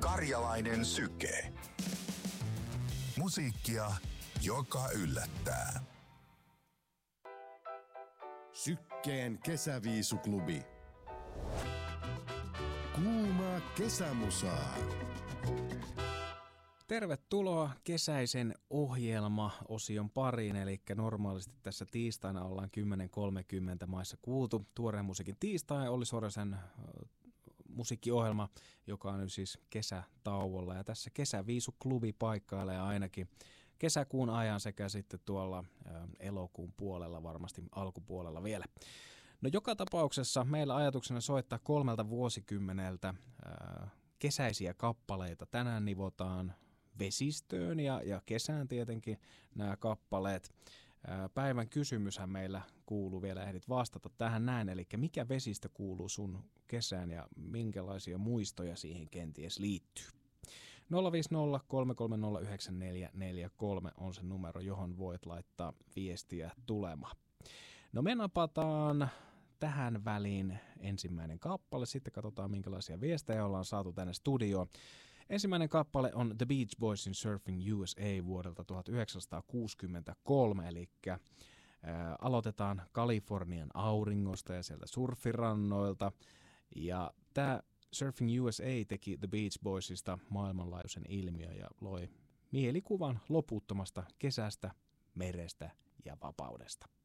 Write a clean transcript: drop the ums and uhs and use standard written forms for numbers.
Karjalainen Syke. Musiikkia, joka yllättää. Sykkeen kesäviisuklubi. Kuumaa kesämusaa. Tervetuloa kesäisen ohjelma-osion pariin, eli normaalisti tässä tiistaina ollaan 10.30 maissa kuultu Tuoreen musiikin tiistai, Olli Sorjosen musiikkiohjelma, joka on nyt siis kesätauolla, ja tässä kesäviisuklubi paikkailee ainakin kesäkuun ajan sekä sitten tuolla elokuun puolella, varmasti alkupuolella vielä. No joka tapauksessa meillä ajatuksena soittaa 3 vuosikymmeneltä kesäisiä kappaleita. Tänään nivotaan vesistöön ja kesään tietenkin nämä kappaleet. Päivän kysymyshän meillä kuuluu vielä, ehdit vastata tähän näin, eli mikä vesistö kuuluu sun kesään ja minkälaisia muistoja siihen kenties liittyy? 050 330 9443 on se numero, johon voit laittaa viestiä tulemaan. No me napataan tähän väliin ensimmäinen kappale, sitten katsotaan minkälaisia viestejä ollaan saatu tänne studioon. Ensimmäinen kappale on The Beach Boysin Surfing USA vuodelta 1963, eli aloitetaan Kalifornian auringosta ja sieltä surfirannoilta. Ja tämä Surfing USA teki The Beach Boysista maailmanlaajuisen ilmiön ja loi mielikuvan loputtomasta kesästä, merestä ja vapaudesta.